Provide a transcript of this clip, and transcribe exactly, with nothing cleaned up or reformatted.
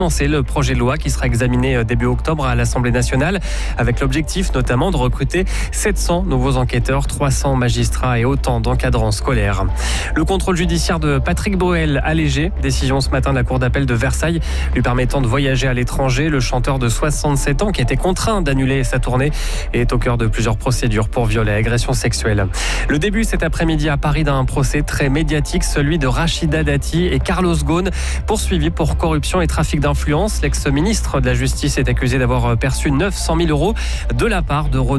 C'est le projet de loi qui sera examiné début octobre à l'Assemblée nationale avec l'objectif notamment de recruter sept cents nouveaux enquêteurs, trois cents magistrats et autant d'encadrants scolaires. Le contrôle judiciaire de Patrick Bruel allégé. Décision ce matin de la Cour d'appel de Versailles lui permettant de voyager à l'étranger. Le chanteur de soixante-sept ans qui était contraint d'annuler sa tournée est au cœur de plusieurs procédures pour viol et agression sexuelle. Le début cet après-midi à Paris d'un procès très médiatique, celui de Rachida Dati et Carlos Ghosn, poursuivis pour corruption et trafic d'influence. L'ex-ministre de la Justice est accusé d'avoir perçu neuf cent mille euros de la part de Renault.